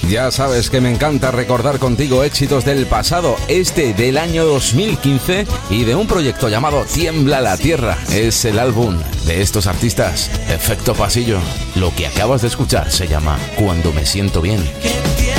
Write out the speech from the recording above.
Ya sabes que me encanta recordar contigo éxitos del pasado, este del año 2015 y de un proyecto llamado Tiembla la Tierra. Es el álbum de estos artistas, Efecto Pasillo. Lo que acabas de escuchar se llama Cuando me siento bien.